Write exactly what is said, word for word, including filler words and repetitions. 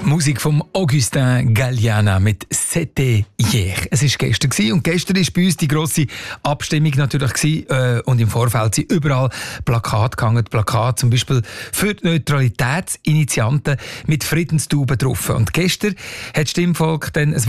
Musik vom Augustin Galliana mit «C'était hier». Es war gestern gewesen, und gestern war bei uns die grosse Abstimmung natürlich gewesen, äh, und im Vorfeld sind überall Plakate gehangen. Plakate zum Beispiel für die Neutralitätsinitianten mit Friedenstauben drauf. Und gestern hat das Stimmvolk dann ein